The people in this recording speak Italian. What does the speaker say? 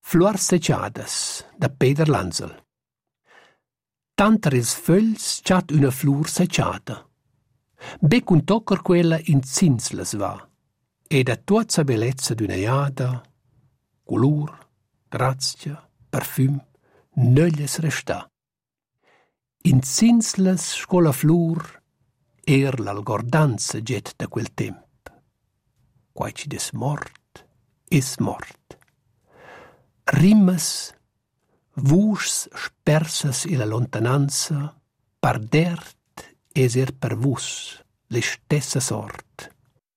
Fluors seciadas, da Peter Lanzel. Tanter ils fögls chat una flur seciada. Be cun toccer quella in zinslas va, e da tuazza bellezza d'una iada, color, grazia, parfüm, nöglies resta. In zinslas scola flur l'algordanza get da quel temp. Quai ci des mort, es mort. Rimas, vuschs spersas in la lontananza, pardert eser per vus, le stessa sort.